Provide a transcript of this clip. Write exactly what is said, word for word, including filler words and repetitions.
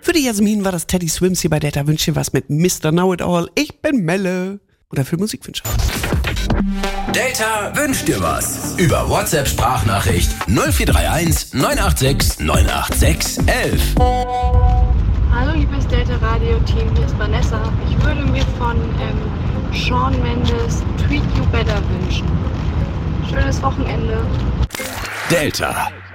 Für die Jasmin war das Teddy Swims hier bei Delta Wünsche was mit Mister Know-It-All. Ich bin Melle. Oder für Musikwünsche. Delta wünscht dir was. Über WhatsApp-Sprachnachricht null vier drei eins neun acht sechs neun acht sechs elf. Hallo liebes Delta Radio Team, hier ist Vanessa. Ich würde mir von ähm, Shawn Mendes Treat You Better wünschen. Schönes Wochenende. Delta.